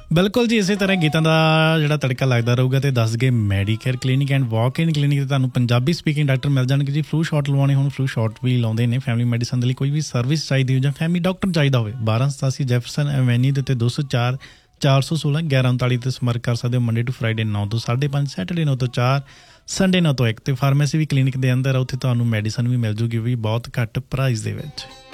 ਬਿਲਕੁਲ ਜੀ, ਇਸੇ ਤਰ੍ਹਾਂ ਗੀਤਾਂ ਦਾ ਜਿਹੜਾ ਤੜਕਾ ਲੱਗਦਾ ਰਹੂਗਾ। ਤੇ ਦੱਸ ਗਏ Medicare clinic and walk in clinic ਤੇ ਤੁਹਾਨੂੰ ਪੰਜਾਬੀ ਸਪੀਕਿੰਗ ਡਾਕਟਰ ਮਿਲ ਜਾਣਗੇ ਜੀ। ਫਲੂ ਸ਼ਾਟ ਲਵਾਉਣੇ ਹੁਣ ਫਲੂ ਸ਼ਾਟ ਵੀ ਲਾਉਂਦੇ ਨੇ। ਫੈਮਿਲੀ ਮੈਡੀਸਨ ਦੇ ਲਈ ਕੋਈ ਵੀ ਸਰਵਿਸ ਚਾਹੀਦੀ ਹੋ ਜਾਂ ਫੈਮਿਲੀ ਡਾਕਟਰ ਚਾਹੀਦਾ ਹੋਵੇ 1287 ਜੈਫਰਸਨ ਐਵੇਨਿਊ ਦੇ ਉੱਤੇ 204 416 1139 ਤੇ ਸੰਪਰਕ ਕਰ ਸਕਦੇ ਹੋ। ਮੰਡੇ ਟੂ ਫਰਾਈਡੇ 9 ਤੋਂ 5:30, ਸੈਟਰਡੇ 9 ਤੋਂ 4, ਸੰਡੇ 9 ਤੋਂ 1। ਤੇ ਫਾਰਮੇਸੀ ਵੀ ਕਲੀਨਿਕ ਦੇ ਅੰਦਰ ਆ, ਉੱਥੇ ਤੁਹਾਨੂੰ ਮੈਡੀਸਨ ਵੀ ਮਿਲ ਜੂਗੀ ਵੀ ਬਹੁਤ ਘੱਟ ਪ੍ਰਾਈਸ ਦੇ ਵਿੱਚ।